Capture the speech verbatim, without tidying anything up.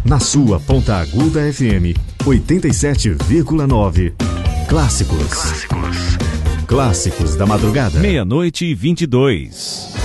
Na sua Ponta Aguda F M, oitenta e sete vírgula nove. Clássicos. Clássicos. Clássicos da madrugada. Meia-noite e vinte e dois.